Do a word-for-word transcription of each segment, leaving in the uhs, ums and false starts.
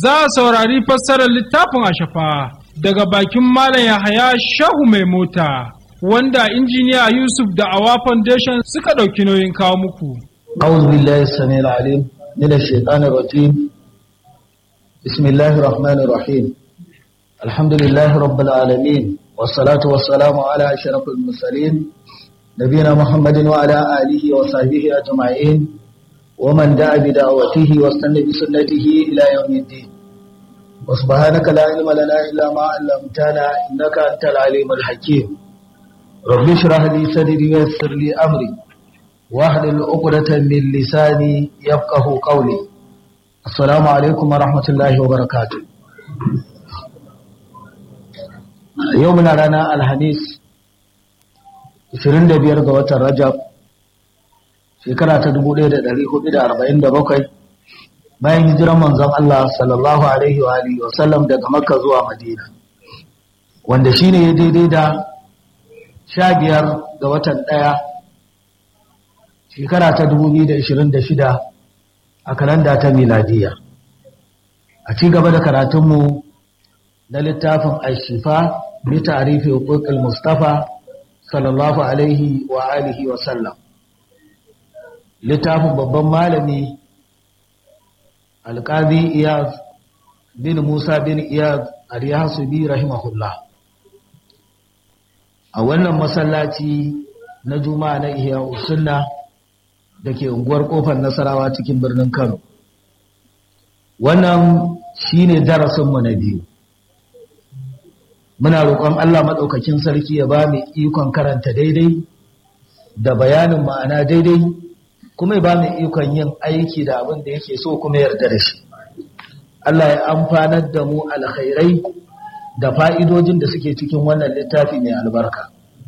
za a saurari fassarar littafin Ashafa daga bakin Malam Yahaya Shehu Mai Mota wanda injiniya Yusuf da Awa Foundation suka ɗauki nauyin kawo muku. A'udhu billahi samil alim minash shaitanir rajim. Bismillahir rahmanir rahim. Alhamdulillahi rabbil alamin wassalatu wassalamu ala ashrafil mursalin nabiyina Muhammadin wa ala alihi wa sahbihi ajma'in wa man da'a bi da'watihi wastanna bi sunnatihi ila yawmiddin. Wa subhanaka la ilma lana illa ma 'allamtana innaka antal alimul hakim. Rabbi shrah li sadri wa yassir li amri wahlul 'uqdatan min lisani yafqahu qawli. Assalamu alaikum wa rahmatullahi wa barakatuh. Yau muna rana Alhamis ashirin da biyar ga watan Rajab shekara ta dubu ɗaya da ɗari hudu da arba'in da bakwai bayan hijiran manzon Allah sallallahu alaihi wa alihi wa sallam daga Makka zuwa Madina, wanda shine ya daidai da sha biyar ga watan ɗaya shekara ta dubu biyu da ashirin da shida a kalanda ta miladiya. A ci gaba da karatunmu na littafin Ashifa bi ta'rifi huquqil Mustafa sallallahu alaihi wa alihi wa sallam, littafin babban malami Alqazi Iyad bin Musa bin Iyad al-Yahsubi rahimahullah. A wannan masallaci na Juma'a na Ihya Sunna dake unguwar Kofar Nasarawa cikin birnin Kano. Wannan shine darasin mu na biyu. Muna roƙon Allah maɗaukakin sarki ya ba mu ikon karanta daidai da bayanin ma'ana daidai, kuma ya ba mu ikon yin aiki da abin da yake so kuma yarda da shi. Allah ya amfanar da mu alkhairai da fa'idojin da suke cikin wannan littafi mai albarka.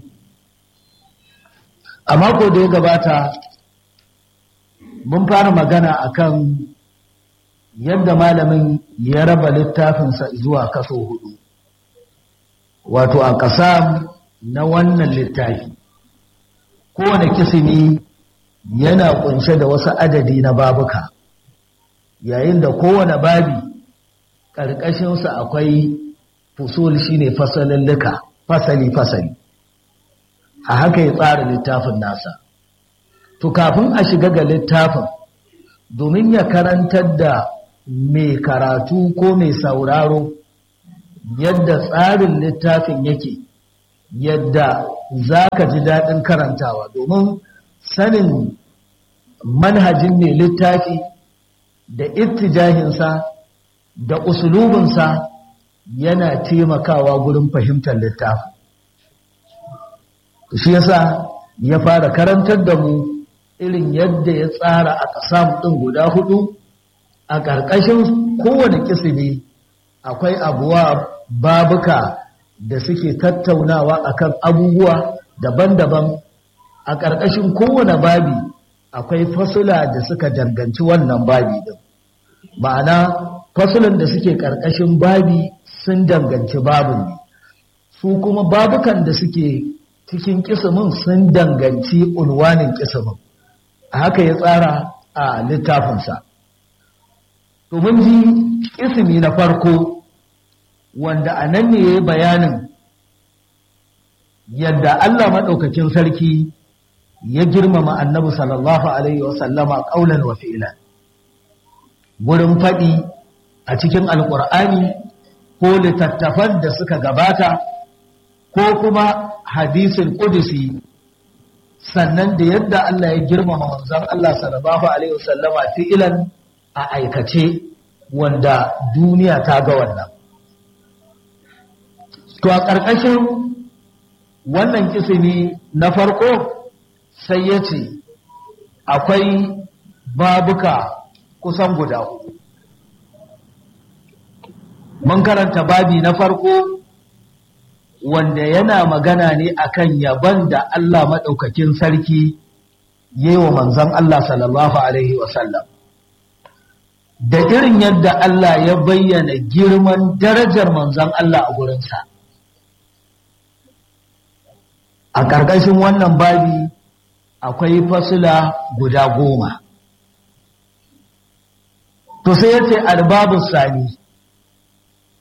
A mako da ya gabata mun fara magana akan yadda malamin ya raba littafinsa zuwa kaso hudu. Wato a ƙasa na wannan littafi kowane kisimi yana kunshe da wasu adadi na babuka, yayin da kowane babi ƙarƙashinsa akwai fusul shine fasalillika fasali-fasali. A haka ya tsara littafin nasa. To kafin a shiga ga littafin, domin ya karantar da mai karatu ko mai sauraro yadda tsarin littafin yake, yadda za ka ji daɗin karantawa, domin sanin manhajin mai littafi da ittijahinsa da usulubinsa yana taimakawa gurin fahimtar littafin. Shi yasa ya fara karantar da mu irin yadda ya tsara a ƙasa ɗin guda hudu. A ƙarƙashin kowane kisimi akwai abuwa babuka da suke tattaunawa akan abubuwa daban-daban. A ƙarƙashin kowane babi akwai fasula da suka danganci wannan babi din, ma'ana fasulan da suke ƙarƙashin babi sun danganci babin ne, su kuma babukan da suke cikin kisimin sun danganci unwanin kisimin. A haka ya tsara a littafinsa. To mun ji kisimi na farko wanda a nan ne ya yi bayanin yadda Allah maɗaukakin sarki ya girmama annabi sallallahu alaihi wasallama ƙaunar wa fi'lan, gurin faɗi a cikin alƙur'ani ko littattafan da suka gabata ko kuma hadisin ƙudusi, sannan da yadda Allah ya girmama manzon Allah sallallahu alaihi wasallama fi'lan a aikace, wanda duniya ta ga wannan. To a ƙarƙashin wannan kisimi na farko sai ya ce akwai babuka kusan guda uku. Mun karanta babi na farko wanda yana magana ne akan yaban da Allah maɗaukakin sarki yi wa manzon Allah sallallahu alaihi wasallam, da irin yadda Allah ya bayyana girman darajar manzon Allah a gurinsa. A ƙarƙashin wannan babi akwai fasula guda goma. To sai ya ce albabus sani,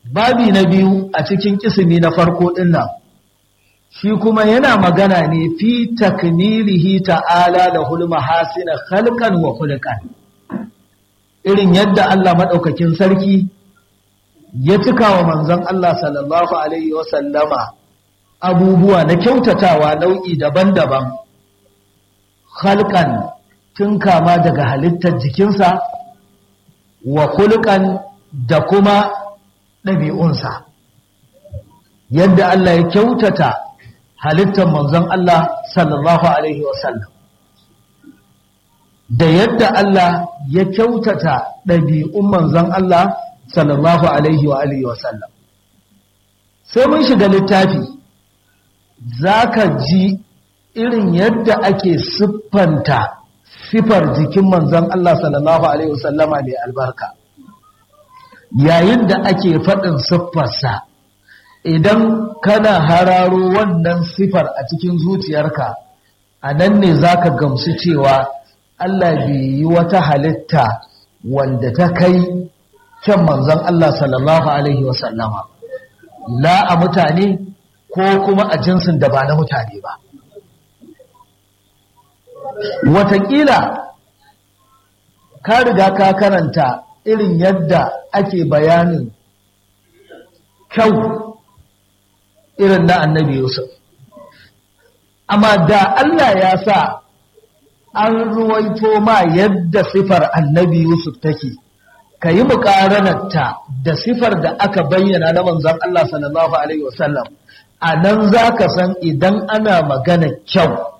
babi na biyu a cikin kisimi na farko din nan shi kuma yana magana ne fi takmilihi ta'ala da hulma hasina khalqan wa khulqan, irin yadda Allah madaukakin sarki ya cika wa manzon Allah sallallahu alaihi wa sallama abubuwa na kyautatawa nau'i daban-daban, khalqan tun kama daga halittar jikinsa, wa khulqan da kuma ɗabi'unsa, yadda Allah ya kyautata halittar manzon Allah sallallahu alaihi wasallam, da yadda Allah ya kyautata ɗabi'un manzon Allah sallallahu alaihi wa alihi wasallam. Sai mun shiga littafi zaka ji irin yadda ake siffanta sifar jikin manzon Allah sallallahu alaihi wasallama mai albarka, yayin da ake faɗin siffarsa, idan kana hararo wannan sifar a cikin zuciyarka, a nan ne za ka gamsu cewa Allah bai yi wata halitta wanda ta kai kyan manzon Allah sallallahu alaihi wasallama, la a mutane ko kuma a jinsin da ba na mutane ba. Wataƙila ka riga ka karanta irin yadda ake bayanin kyau irin na annabi Yusuf, amma da Allah ya sa an ruwaito ma yadda sifar annabi Yusuf take, ka yi muƙaranarta da sifar da aka bayyana na manzon Allah sallallahu alaihi wasallam, a nan za ka san idan ana magana kyau,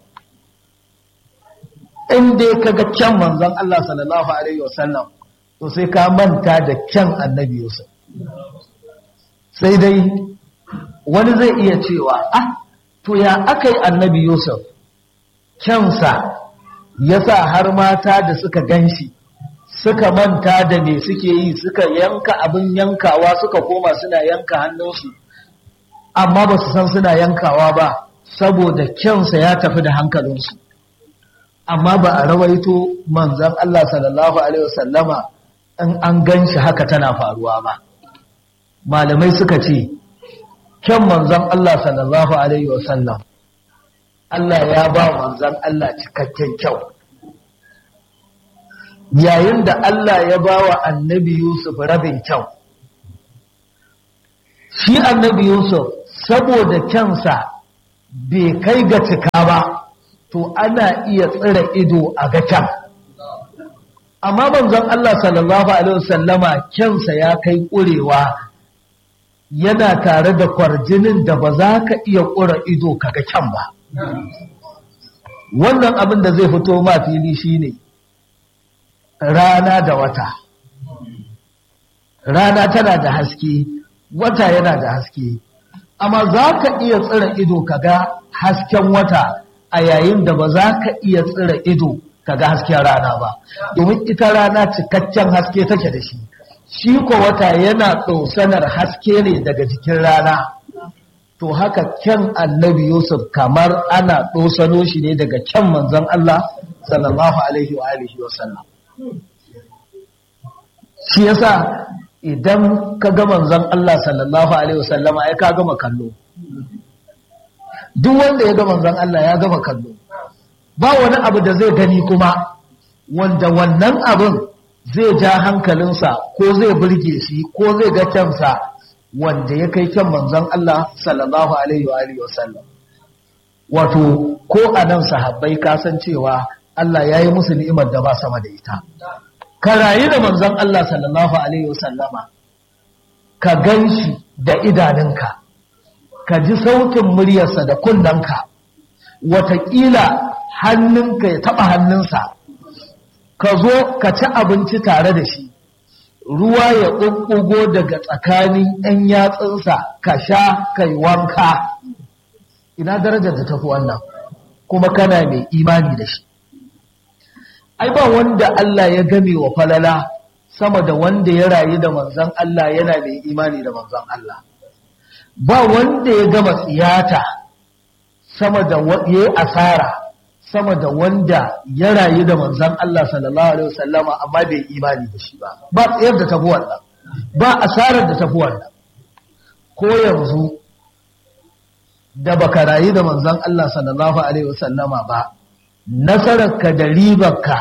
in dai ka ga kyan manzon Allah sallallahu alaihi wasallam, to sai ka manta da kyan annabi Yusuf. Sai dai wani zai iya cewa, ah, to ya aka yi annabi Yusuf kyansa ya sa har mata da suka ganshi suka manta da me suke yi, suka yanka abin yankawa suka koma suna yanka hannunsu, amma ba su san suna yankawa ba saboda kyansa ya tafi da hankalinsu. Amma ba a rawaito manzon Allah sallallahu alaihi wasallama in an ganshi haka tana faruwa ba. Malamai suka ce kyan manzon Allah sallallahu alaihi wasallam, Allah ya ba manzon Allah cikakken kyau, yayin da Allah ya ba wa annabi Yusuf rabin kyau. Shi annabi Yusuf saboda kyansa bai kai ga cika ba, to ana iya tsira ido a ga kyan. Amma manzon Allah sallallahu alaihi wasallama kyansa ya kai ƙurewa, yana tare da kwarjinin da ba za ka iya ƙura ido ka ga kyan ba. Wannan abin da zai fito ma fili shine rana da wata. Rana tana da haske, wata yana da haske, amma za ka iya tsira ido ka ga hasken wata a yayin da ba za ka iya tsira ido ka ga hasken rana ba, domin ita rana cikakken haske take da shi, shi ko wata yana ɗausanar haske ne daga jikin rana. To haka kyan annabi Yusuf kamar ana ɗosano shi ne daga kyan manzon Allah sallallahu alaihi wa alihi wa sallam. Shi yasa idan ka ga manzon Allah sallallahu alaihi wa sallama ai ka gama kallo. Duk wanda ya ga manzon Allah ya gama kallo. Ba wani abu da zai gani kuma wanda wannan abin zai ja hankalinsa ko zai burge shi ko zai ga kyansa wanda ya kai kyan manzon Allah sallallahu alaihi wa alihi wasallam. Wato ko anan sahabbai kasancewa Allah ya yi musu ni'imar da ba sama da ita. Ka rayu da manzon Allah sallallahu alaihi wasallama, ka ganshi da idanunka, ka ji sautin muryarsa da kunnanka, wataƙila hannunka ya taɓa hannunsa, ka zo ka ci abinci tare da shi, ruwa ya ƙuƙƙugo daga tsakanin ‘yan yatsunsa, ka sha kai wanka. Ina darajar da tafi wannan, kuma kana mai imani da shi. Ai ba wanda Allah ya game wa falala sama da wanda ya rayu da manzon Allah yana mai imani da manzon Allah. Ba wanda ya gama tsiyata sama da ya asara sama da wanda ya rayu da manzon Allah sallallahu alaihi wasallama amma bai imani da shi ba. Ba tsayar da tafi wannan, ba asarar da tafi wannan. ko yanzu da baka rayu da manzon Allah sallallahu alaihi wasallama ba, nasararka da ribarka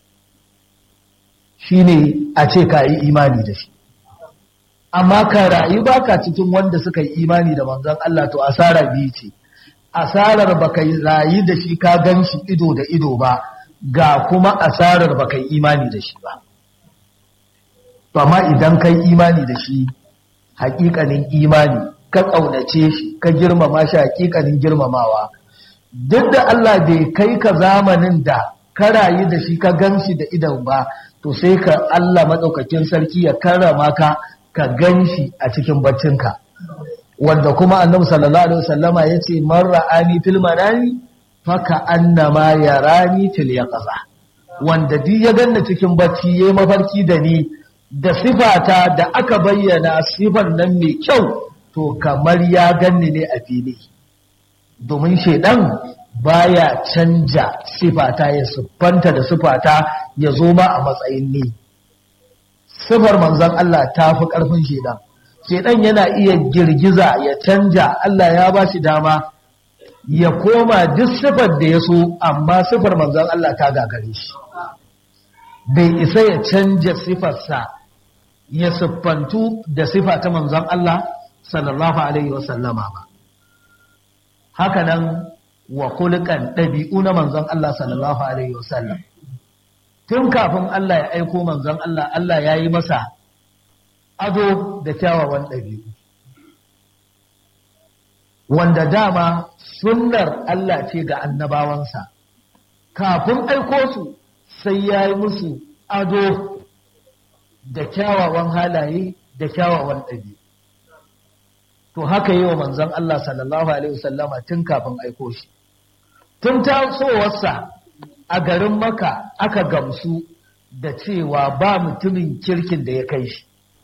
shine a ce ka yi imani da shi. Amma ka rayu baka cikin wanda suka yi imani da manzon Allah, to asara biyu ce. Asarar baka rayu da shi ka gan shi ido da ido ba, ga kuma asarar baka yi imani da shi ba. Amma idan kai imani da shi hakikanin imani, ka ƙaunace shi, ka girmama shi hakikanin girmamawa, duk da Allah bai kai ka zamanin da ka rayu da shi ka gan shi da idan ba, to sai ka Allah maɗaukakin sarki ya karrama ka ka gan shi a cikin baccinka. Wanda kuma annabi sallallahu alaihi wasallama ya ce man ra'ani fil manami faka annama yarani fil yaqza. Wanda duk ya ganni cikin bacci yayi mafarki da ni da sifata da aka bayyana sifan nan mai kyau, to kamar ya ganni ne a fili. Domin shaidan baya canja sifata ya siffanta da sifata ya zo ma a matsayin ni. Sifar manzon Allah ta fi ƙarfin shaidan. Shaidan yana iya girgiza ya canja, Allah ya ba shi dama ya koma duk sifar da ya so, amma sifar manzon Allah ta gagare shi. Bai isa ya canja sifarsa ya siffantu da sifa ta manzon Allah sallallahu alaihi wasallama ba. Haka nan wa khuluqan ɗabi'u na manzon Allah sallallahu alaihi wasallam. Tun kafin Allah ya aiko manzon Allah, Allah ya yi masa ado da kyawawan ɗabi'u. Wanda dama sunnar Allah ce ga annabawansa. Kafin aiko su sai ya yi musu ado da kyawawan halaye da kyawawan ɗabi'u. To haka yi wa manzon Allah sallallahu alaihi wasallama tun kafin aiko shi. Tun tasowarsa a garin Makka aka gamsu da cewa ba mutumin kirkin da ya kai shi.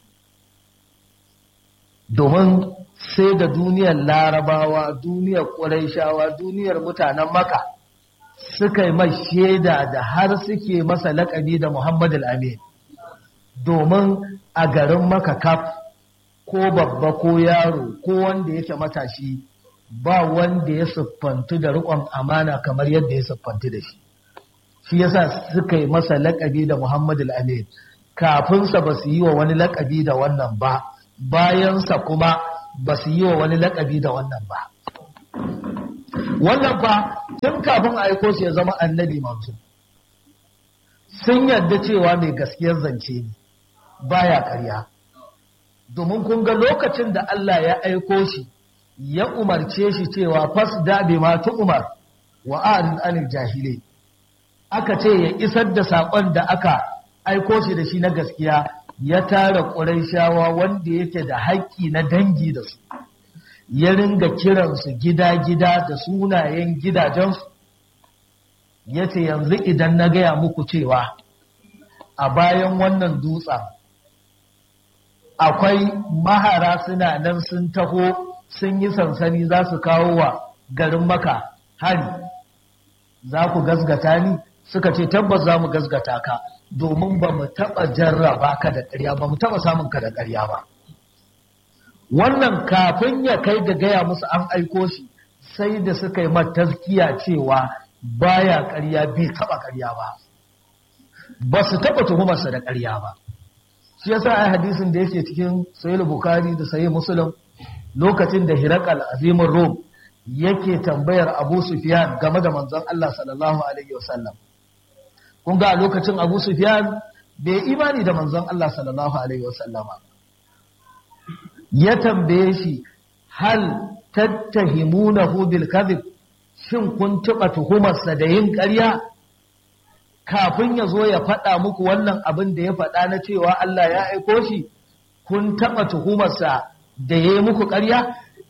Domin sai da duniyar Larabawa, duniyar Qurayshawa, duniyar mutanen Makka suka yi mai shaida da har suke masa laƙabi da Muhammadul Amin. Domin a garin Makka kaf, ko babba ko yaro ko wanda yake matashi, ba wanda ya siffantu da riƙon amana kamar yadda ya siffantu da shi. Shi yasa suka yi masa laƙabi da Muhammadul Amin. Kafinsa ba su yi wa wani laƙabi da wannan ba, bayansa kuma ba su yi wa wani laƙabi da wannan ba. Wannan ba tun kafin a aiko shi ya zama annabi manzo. Sun yarda cewa mai gaskiyar zance ne, baya ƙarya. Domin kun ga lokacin da Allah ya aiko shi, ya umarce shi cewa fasda bima tu'mar wa a'rid anil jahilin. Aka ce ya isar da saƙon da aka aiko shi da shi na gaskiya, ya tara Qurayshawa wanda yake da haƙƙi na dangi da su. Ya ringa kiransu gida-gida da sunayen gidajensu. Ya ce yanzu idan na gaya muku cewa a bayan wannan dutsen akwai mahara suna nan sun taho sun yi sansani za su kawo wa garin Makka hari, za ku gasgata ni? Suka ce tabbas za mu gasgata ka, domin ba mu taɓa jarraba ka da ƙarya ba, mu taɓa samun ka da ƙarya ba. Wannan kafin ya kai da gaya musu an aiko shi, sai da suka yi mataskiya cewa baya ƙarya, bai taɓa ƙarya ba, ba su taɓa tuhumarsa da ƙarya ba. Shi yasa ai hadisin da yake cikin Sahih Bukhari da Sahih Muslim, lokacin da Hirakal azimin Rom yake tambayar Abu Sufyan game da manzon Allah sallallahu alaihi wasallam. Kun ga a lokacin Abu Sufyan bai imani da manzon Allah sallallahu alaihi wasallama. Ya tambaye shi, hal tattahimunahu bil kadhib, shin kun taɓa tuhumarsa da yin ƙarya? Kafin ya zo ya faɗa muku wannan abin da ya faɗa na cewa Allah ya aiko shi, kun taɓa tuhumarsa da ya yi muku ƙarya?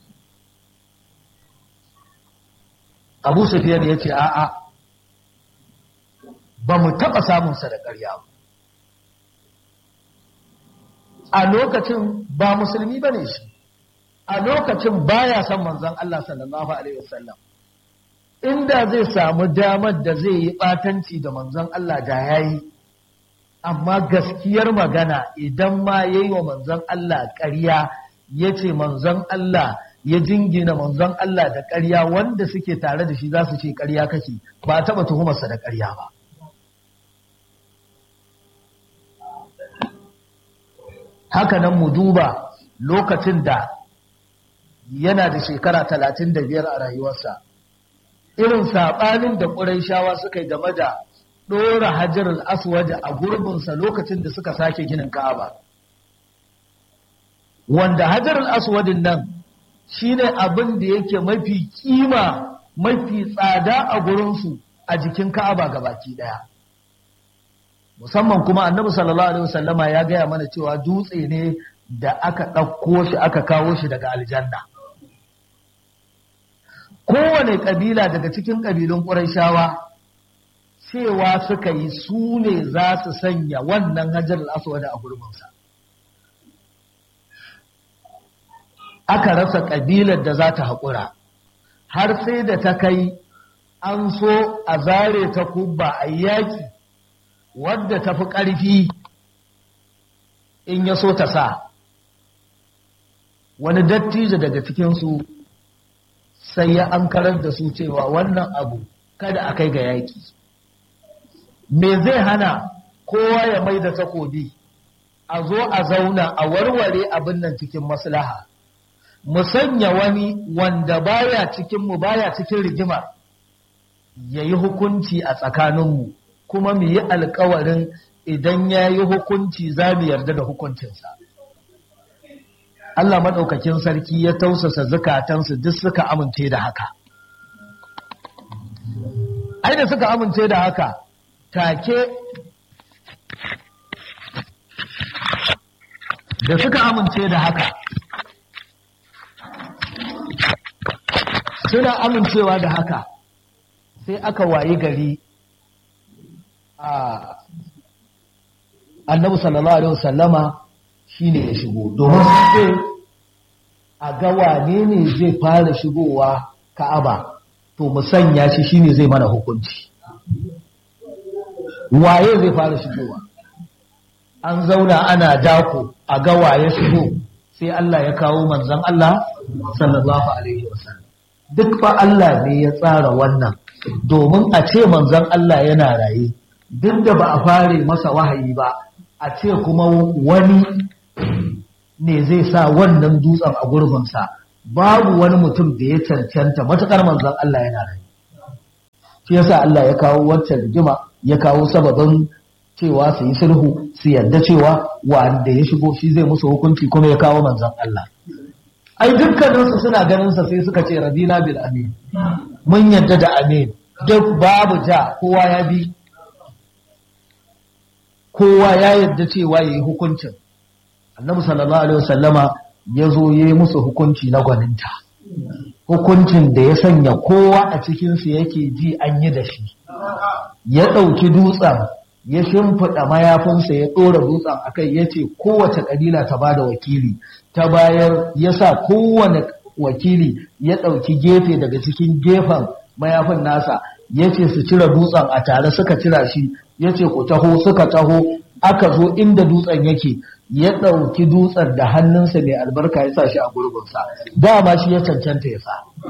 Abu Sufyan ya ce, a'a, ba mu taɓa samunsa da ƙarya ba. A lokacin ba musulmi ba ne shi, a lokacin baya son manzon Allah sallallahu Alaihi wasallam. Inda zai samu damar da zai yi ɓatanci da manzon Allah da ya yi, amma gaskiyar magana idan ma ya yi wa manzon Allah ƙarya ya ce manzon Allah ya jingina manzon Allah da ƙarya, wanda suke tare da shi za su ce ƙarya kake, ba taɓa tuhumarsa da ƙarya ba. Haka nan mu duba lokacin da yana da shekara talatin da biyar a rayuwarsa, irin saɓanin da ƙurayshawa suka yi game da ɗora hajar al'aswad a gurbinsa lokacin da suka sake ginin Ka'aba. Wanda hajar al'aswadin nan shi ne abin da yake mafi kima, mafi tsada a gurinsu a jikin Ka'aba gabaki ɗaya. Musamman kuma annabi sallallahu alaihi wasallama ya gaya mana cewa dutse ne da aka ɗauko shi aka kawo shi daga aljanna. Kowane ƙabila daga cikin ƙabilun ƙurayshawa cewa suka yi su ne za su sanya wannan hajar al'aswad a gurbinsa. Aka rasa ƙabilar da za ta haƙura, har sai da ta kai an so a zare ta kubba a yaƙi wadda ta fi ƙarfi in ya so ta sa. Wani dattijo daga cikinsu sai ya ankarar da su cewa wannan abu kada a kai ga yaƙi. Me zai hana kowa ya mai da takobi, a zo a zauna a warware abin nan cikin maslaha, mu sanya wani wanda baya cikinmu baya cikin rigima ya yi hukunci a tsakaninmu, kuma mu yi alkawarin idan ya yi hukunci za mu yarda da hukuncinsa. Allah maɗaukakin sarki ya tausasa zukatansu duk suka amince da haka. Ai da suka amince da haka, take da suka amince da haka, suna amincewa da haka, sai aka wayi gari a annabi sallallahu alaihi wasallama shine ya shigo, domin sai a ga wane ne zai fara shigowa Ka'aba, to mu sanya shi shine zai mana hukunci. Waye zai fara shigowa? An zauna ana dako a ga waye shigo, sai Allah ya kawo manzon Allah sallallahu alaihi wasallam. Duk fa Allah ne ya tsara wannan, domin a ce manzon Allah yana raye, duk da ba a fare masa wahayi ba, a ce kuma wani ne zai sa wannan dutsen a gurbinsa, babu wani mutum da ya cancanta matuƙar manzon Allah yana raye. Shi yasa Allah ya kawo wancan rigima, ya kawo sababin cewa su yi sulhu, su yarda cewa wanda ya shigo shi zai musu hukunci, kuma ya kawo manzon Allah. Ai dukkaninsu suna ganinsa sai suka ce radina bil amin, mun yarda da amin, duk babu ja, kowa ya bi, kowa ya yarda cewa ya yi hukuncin. Annabi sallallahu alaihi wasallama ya zo ya yi musu hukunci na gwaninta, hukuncin da ya sanya kowa a cikinsu yake ji an yi da shi. Ya ɗauki dutsen, ya shimfiɗa mayafinsa, ya ɗora dutsen a kai, ya ce kowace ƙabila ta ba da wakili, ta bayar, ya sa kowane wakili ya ɗauki gefe daga cikin gefen mayafin nasa, ya ce su cire dutsen a tare, suka cira shi, ya ce ku taho, suka taho, aka zo inda dutsen yake, ya ɗauki dutsen da hannunsa mai albarka ya sa shi a gurbinsa, dama shi ya cancanta ya sa.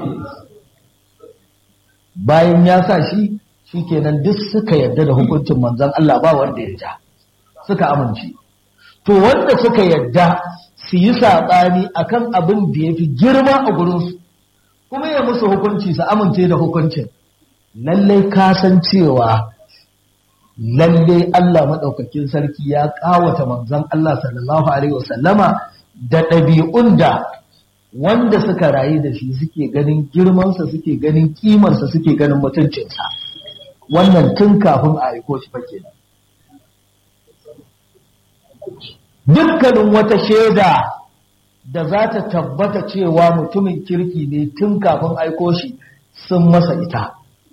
Bayan ya sa shi, shi kenan duk suka yarda da hukuncin manzon Allah, ba wanda ya ja, suka amince. To wanda suka yarda su yi saɓani akan abin da ya fi girma a gurinsu, kuma ya musu hukunci su amince da hukuncin, lallai kasancewa lalle Allah maɗaukakin sarki ya ƙawata manzon Allah sallallahu alaihi wasallama da ɗabi'un da wanda suka rayu da shi suke ganin girmansa, suke ganin ƙimarsa, suke ganin mutuncinsa. Wannan tun kafin a aiko shi fa kenan. Dukkanin wata shaida da za ta tabbata cewa mutumin kirki ne tun kafin aiko shi sun masa ita.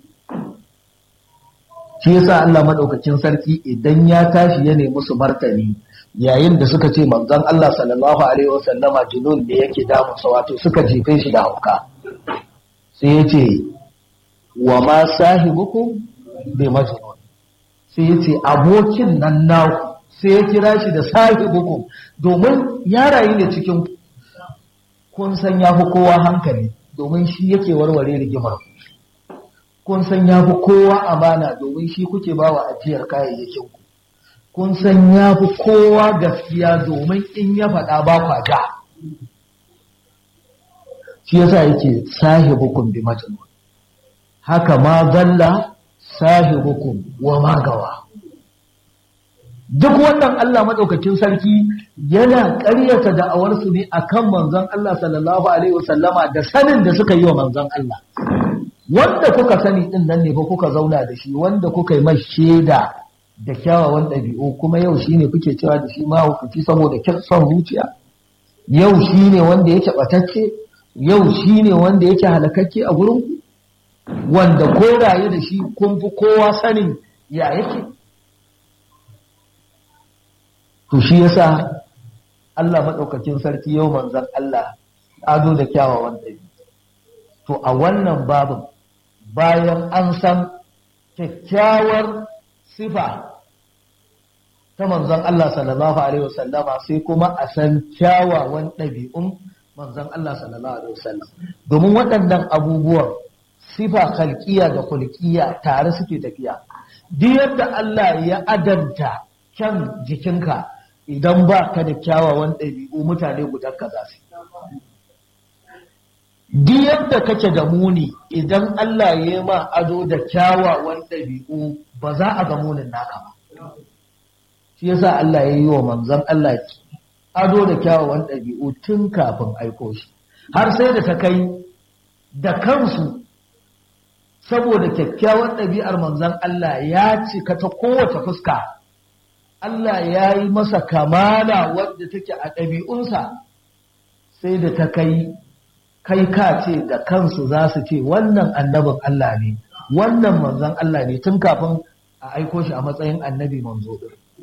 Shi yasa Allah madaukakin sarki idan ya tashi ya nemi su martani yayin da suka ce manzon Allah sallallahu alaihi wasallama junun ne yake damu sa, wato suka jefe shi da hauka, sai ya ce wa ma sahibukum bi majnun, sai ya ce abokin nan naku, sai ya kira shi da sahibukum domin ya rayu ne cikin kun san ya fi kowa hankali domin shi yake warware rigimar, kun san ya fi kowa amana domin shi kuke ba wa ajiyar kayayyakin ku, kun san ya fi kowa gaskiya domin in ya faɗa ba kwa ja. Shi yasa yake sahibukum bi majnun, haka ma zalla sahibukum wa magawa. Duk wannan Allah madaukakin sarki yana ƙaryata da'awarsu ne akan manzon Allah sallallahu alaihi wasallama da sanin da suka yi wa manzon Allah. Wanda kuka sani din nan ne fa kuka zauna da shi, wanda kuka yi mai shaida da kyawawan ɗabi'u, kuma yau shine kuke cewa da shi ma hukunci saboda son zuciya. Yau shine wanda yake batacce, yau shine wanda yake halakakke a gurin ku, wanda ko raye da shi kun fi kowa sanin ya yake. To shi yasa Allah maɗaukakin sarki yau manzon Allah ado da kyawawan ɗabi'u. To a wannan babin bayan an san kyakkyawar sifa ta manzon Allah sallallahu alaihi wasallama, sai kuma a san kyawawan ɗabi'un manzon Allah sallallahu alaihi wasallam, domin waɗannan abubuwan sifa khalqiyya da khulqiyya tare suke tafiya. Duk yadda Allah ya adanta kyan jikinka, idan ba ka da kyawawan ɗabi'u mutane gudan ka za su. Duk yadda kake da muni, idan Allah ya yi ma ado da kyawawan ɗabi'u ba za a ga munin naka ba. Shi yasa Allah ya yi wa manzon Allah ado da kyawawan ɗabi'u tun kafin aiko shi, har sai da ta kai da kansu saboda kyakkyawan ɗabi'ar manzon Allah ya cika ta kowace fuska. Allah ya yi masa kamala wadda take a ɗabi'unsa, sai da ta kai kai ka ce da kansu za su ce wannan annabin Allah ne, wannan manzon Allah ne, tun kafin a aiko shi a matsayin annabi manzo.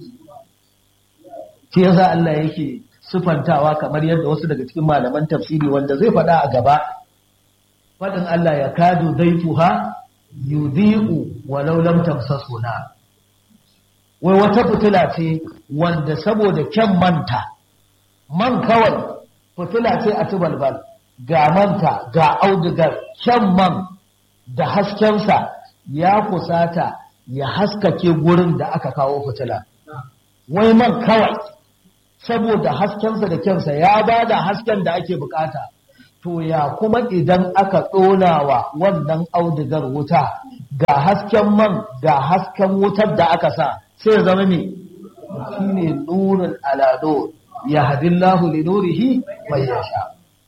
Shi yasa Allah yake sufantawa kamar yadda wasu daga cikin malaman tafsiri wanda zai faɗa a gaba, faɗin Allah ya kadu zaituha yudhi'u walau lam tamsasu na. Wai wata fitila ce wanda saboda kyan manta, man kawai fitila ce a tubalbal, ga manta ga audugar, kyan man da haskensa ya kusata ya haskake gurin da aka kawo fitila. Wai man kawai saboda haskensa da kyansa ya ba da hasken da ake bukata, to ya kuma idan aka ɗonawa wannan audugar wuta, ga hasken man ga hasken wutar da aka sa, sai ya zama ne shi ne nurin alado ya hadillahu li nurihi mai yasha.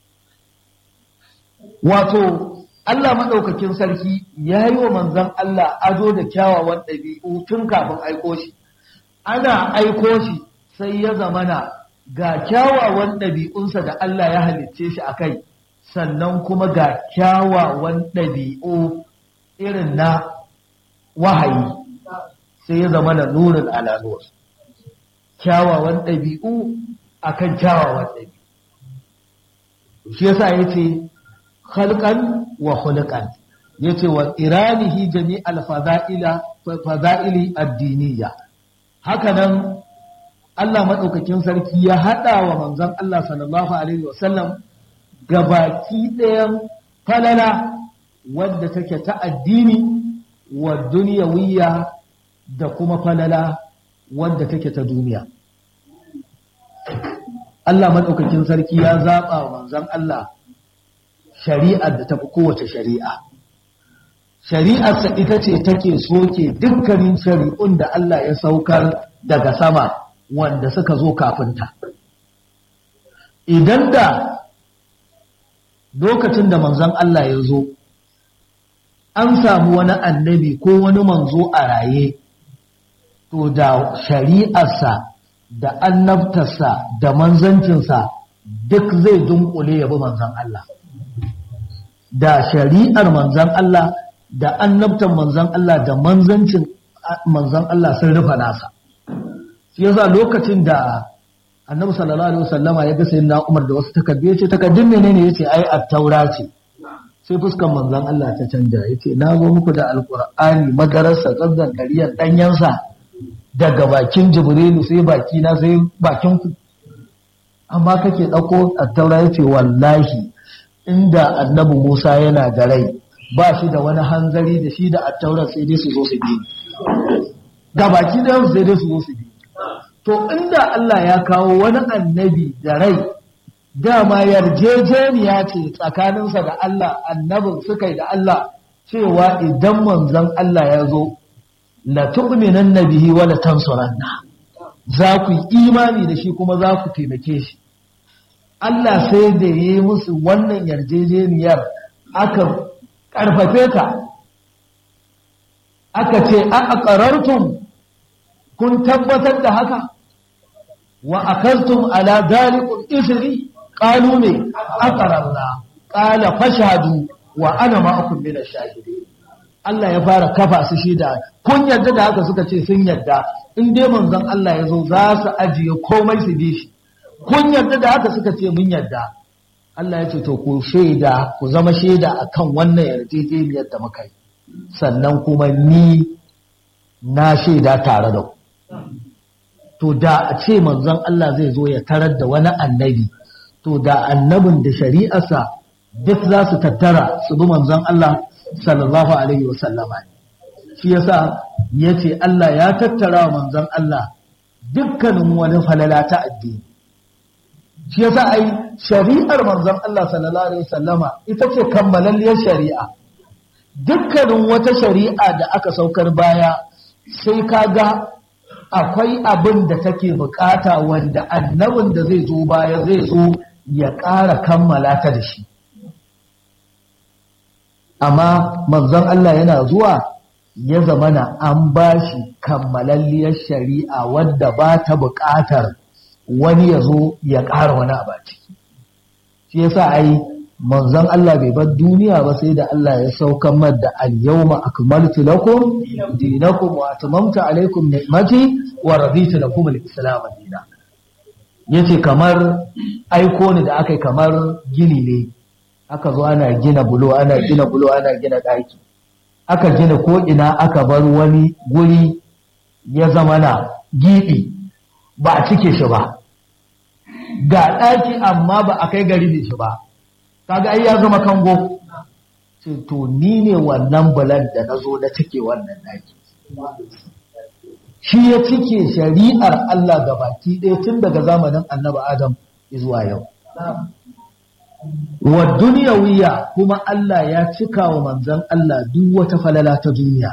Wato Allah maɗaukakin sarki ya yi wa manzon Allah ado da kyawawan ɗabi'u tun kafin aiko shi. Ana aiko shi sai ya zamana ga kyawawan ɗabi'unsa da Allah ya halicce shi a kai, sannan kuma ga kyawawan ɗabi'u irin na wahayi, sai ya zama da nurin alanuwar kyawawan ɗabi'u a kan kyawawan ɗabi'u. Shi yasa ya ce halkan wa hulkan, ya ce wa iranihi jami'al fada'ili addiniya. Haka nan Allah maɗaukakin sarki ya haɗa wa manzon Allah sallallahu alaihi wasallam gabaki ɗayan falala wadda take ta addini wa duniyawiyya da kuma falala wadda take ta duniya. Allah maɗaukakin sarki ya zaɓa wa manzon Allah shari'ar da tafi kowace shari'a. Shari'arsa ita ce take soke dukkanin shari'un da Allah ya saukar daga sama wanda suka zo kafinta. Idan da lokacin da manzon Allah ya zo, an samu wani annabi ko wani manzo a raye, to da shari'arsa da annabtarsa da manzancinsa duk zai dunkule ya bi manzon Allah. Da shari'ar manzon Allah da annabtar manzon Allah da manzancin manzon Allah sun rufa nasa. Shi yasa lokacin da annabi sallallahu alaihi wasallama ya ga sayyidina Umar da wasu takardu, yace takaddun menene? Yace ai at-taura ce. Sai fuskan manzon Allah ta canja, yace na zo muku da alqur'ani madarasa tsazan kariyar danyen sa, daga bakin Jibrilu sai baki na sai bakin ku. amma kake ɗauko attaura ya ce wallahi inda annabi Musa yana da rai ba shi da wani hanzari da shi da attaurar sai dai su zo su bi gabaki da yau sai dai su zo su bi to inda Allah ya kawo wani annabi da rai dama yarjejeniya ce tsakaninsa da Allah annabin suka yi da Allah cewa idan manzon Allah ya zo la tu'minan nabihi wa la tansuranna za ku yi imani da shi kuma za ku taimake shi Allah sai da yi musu wannan yarjejeniyar aka karfafe ta aka ce a aqarartum kun tabbatar da haka wa akaltum ala dalikum isri qalu ne aqararna qala fashhadu wa ana ma'akum min ash-shahidin Allah ya fara kafa su shi da kun yarda da haka suka ce sun yarda in dai manzon Allah ya zo za su ajiye komai su bi shi kun yarda da haka suka ce mun yarda Allah ya ce to ku shaida ku zama shaida akan wannan yarjejeniyar da muka yi sannan kuma ni na shaida tare da ku to da a ce manzon Allah zai zo ya tarar da wani annabi to da annabin da shari'arsa duk za su tattara su bi manzon Allah sallallahu alaihi wasallama shi yasa yace Allah ya tattara wa manzon Allah dukkanin wani falala ta addini shi yasa ai shari'ar manzon Allah sallallahu alaihi wasallama ita ce kammalalliyar shari'a dukkanin wata shari'a da aka saukar baya sai kaga akwai abin da take bukata wanda annabin da zai zo baya zai zo ya ƙara kammala ta da shi amma manzon Allah yana zuwa ya zamana an bashi kammalalliyar shari'a wadda ba ta buƙatar wani ya zo ya ƙara wani abu ciki shi yasa ai manzon Allah bai bar duniya ba sai da Allah ya saukar mar da al-yawma akmaltu lakum dinakum wa atmamtu alaykum ni'mati wa raditu lakum al-islam dinan yace kamar aiko ne da akai kamar gini ne aka zo ana gina bulo ana gina bulo ana gina daki aka gina ko ina aka bar wani guri ya zama na gibi ba a cike shi ba ga daki amma ba a kai gari da shi ba kaga ai ya zama kango sai to ni ne wannan bulan da nazo na cike wannan daki shi ya cike shari'ar Allah gabaki ɗaya tun daga zamanin Annabi Adam zuwa yau wa duniyawiya kuma Allah ya cika wa manzon Allah duk wata falala ta duniya